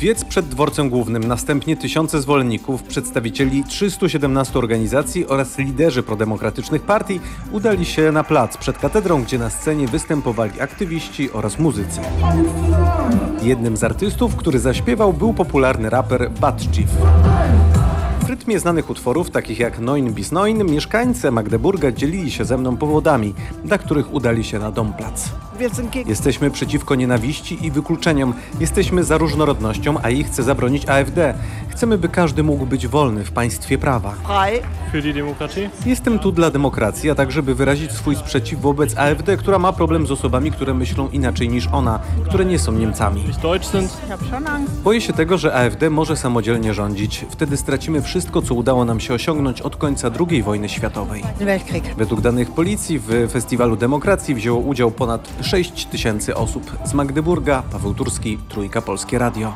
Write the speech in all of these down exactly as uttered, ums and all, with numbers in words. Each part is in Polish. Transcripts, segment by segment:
Wiec przed dworcem głównym, następnie tysiące zwolenników, przedstawicieli trzystu siedemnastu organizacji oraz liderzy prodemokratycznych partii udali się na plac przed katedrą, gdzie na scenie występowali aktywiści oraz muzycy. Jednym z artystów, który zaśpiewał, był popularny raper Batchief. W rytmie znanych utworów, takich jak Neun bis Neun, mieszkańcy Magdeburga dzielili się ze mną powodami, dla których udali się na Domplac. Jesteśmy przeciwko nienawiści i wykluczeniom. Jesteśmy za różnorodnością, a jej chce zabronić A F D. Chcemy, by każdy mógł być wolny w państwie prawa. Jestem tu dla demokracji, a także by wyrazić swój sprzeciw wobec A F D, która ma problem z osobami, które myślą inaczej niż ona, które nie są Niemcami. Boję się tego, że A F D może samodzielnie rządzić. Wtedy stracimy wszystko, co udało nam się osiągnąć od końca drugiej wojny światowej. Według danych policji w Festiwalu Demokracji wzięło udział ponad sześć tysięcy osób. Z Magdeburga, Paweł Turski, Trójka Polskie Radio.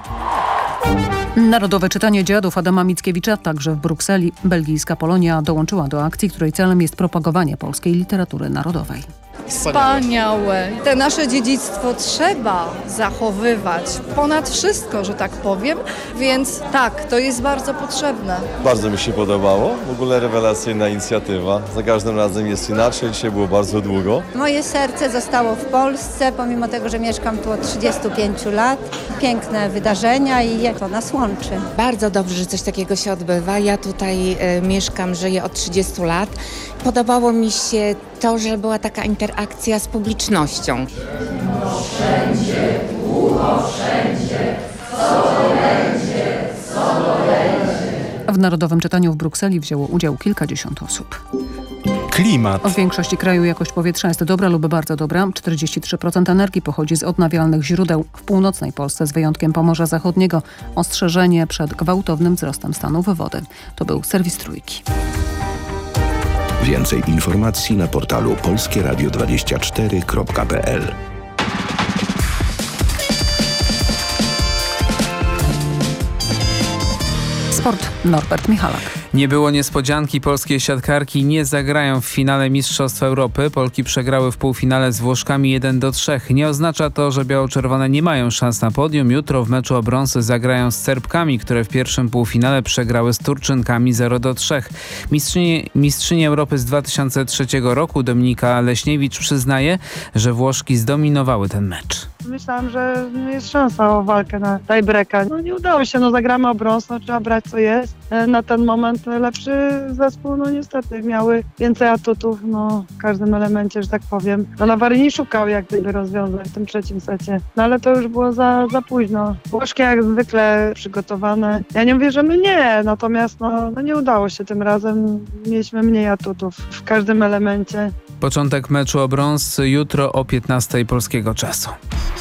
Narodowe czytanie dziadów Adama Mickiewicza także w Brukseli. Belgijska Polonia dołączyła do akcji, której celem jest propagowanie polskiej literatury narodowej. Wspaniałe. Te nasze dziedzictwo trzeba zachowywać ponad wszystko, że tak powiem, więc tak, to jest bardzo potrzebne. Bardzo mi się podobało. W ogóle rewelacyjna inicjatywa. Za każdym razem jest inaczej. Dzisiaj było bardzo długo. Moje serce zostało w Polsce, pomimo tego, że mieszkam tu od trzydziestu pięciu lat. Piękne wydarzenia i to nas łączy. Bardzo dobrze, że coś takiego się odbywa. Ja tutaj y, mieszkam, żyję od trzydziestu lat. Podobało mi się to, że była taka interakcja z publicznością. Wszędzie, długo wszędzie, co to będzie, co to będzie. W Narodowym Czytaniu w Brukseli wzięło udział kilkadziesiąt osób. Klimat. W większości kraju jakość powietrza jest dobra lub bardzo dobra. czterdzieści trzy procent energii pochodzi z odnawialnych źródeł. W północnej Polsce z wyjątkiem Pomorza Zachodniego ostrzeżenie przed gwałtownym wzrostem stanów wody. To był serwis Trójki. Więcej informacji na portalu polskie radio dwadzieścia cztery kropka p l. Sport. Norbert Michalak. Nie było niespodzianki, polskie siatkarki nie zagrają w finale Mistrzostw Europy. Polki przegrały w półfinale z Włoszkami jeden do trzech. Nie oznacza to, że biało-czerwone nie mają szans na podium. Jutro w meczu o brąz zagrają z Serbkami, które w pierwszym półfinale przegrały z Turczynkami zero do trzech. Mistrzyni, mistrzyni Europy z dwa tysiące trzeciego roku Dominika Leśniewicz przyznaje, że Włoszki zdominowały ten mecz. Myślałam, że jest szansa o walkę na tiebreaka. No nie udało się, no zagramy o brąz, no trzeba brać co jest. Na ten moment lepszy zespół, no niestety miały więcej atutów, no w każdym elemencie, że tak powiem. No Nawaryni szukał jak gdyby rozwiązań w tym trzecim secie, no ale to już było za, za późno. Włoszki jak zwykle przygotowane. Ja nie mówię, że my nie, natomiast no, no nie udało się tym razem. Mieliśmy mniej atutów w każdym elemencie. Początek meczu o brąz jutro o piętnastej polskiego czasu.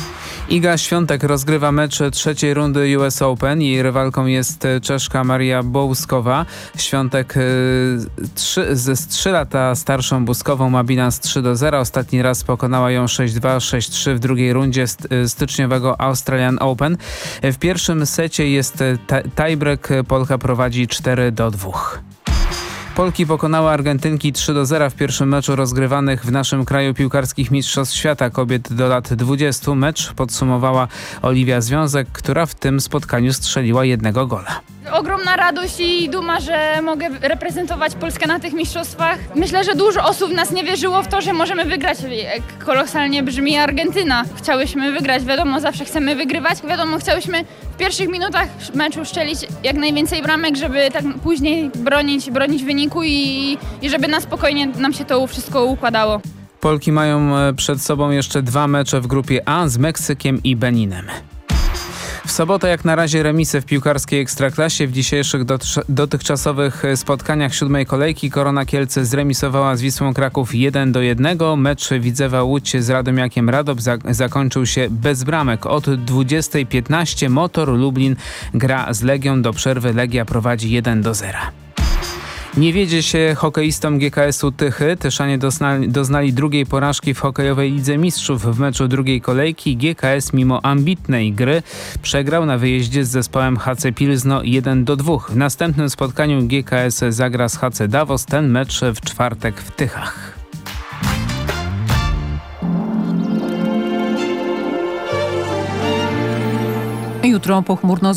Iga Świątek rozgrywa mecz trzeciej rundy U S Open. Jej rywalką jest Czeszka Maria Bouzkowa. Świątek y, trzy, z trzy lata starszą Buzkową ma bilans trzy do zera. Ostatni raz pokonała ją sześć dwa, sześć trzy w drugiej rundzie styczniowego Australian Open. W pierwszym secie jest tiebreak. Polka prowadzi cztery do dwóch. Polki pokonały Argentynki trzy do zera w pierwszym meczu rozgrywanych w naszym kraju piłkarskich Mistrzostw Świata kobiet do lat dwudziestu. Mecz podsumowała Oliwia Związek, która w tym spotkaniu strzeliła jednego gola. Ogromna radość i duma, że mogę reprezentować Polskę na tych mistrzostwach. Myślę, że dużo osób nas nie wierzyło w to, że możemy wygrać. Jak kolosalnie brzmi Argentyna. Chciałyśmy wygrać, wiadomo, zawsze chcemy wygrywać. Wiadomo, chciałyśmy w pierwszych minutach meczu strzelić jak najwięcej bramek, żeby tak później bronić, bronić wyniku i, i żeby na spokojnie nam się to wszystko układało. Polki mają przed sobą jeszcze dwa mecze w grupie A z Meksykiem i Beninem. W sobotę jak na razie remisy w piłkarskiej Ekstraklasie. W dzisiejszych dotychczasowych spotkaniach siódmej kolejki Korona Kielce zremisowała z Wisłą Kraków jeden do jednego. Mecz Widzewa Łódź z Radomiakiem Radom zakończył się bez bramek. Od dwudziestej piętnaście Motor Lublin gra z Legią. Do przerwy Legia prowadzi jeden do zera. Nie wiedzie się hokeistom G K S-u Tychy. Tyszanie doznali, doznali drugiej porażki w hokejowej Lidze Mistrzów. W meczu drugiej kolejki G K S mimo ambitnej gry przegrał na wyjeździe z zespołem H C Pilzno jeden do dwóch. W następnym spotkaniu G K S zagra z H C Davos. Ten mecz w czwartek w Tychach. Jutro pochmurno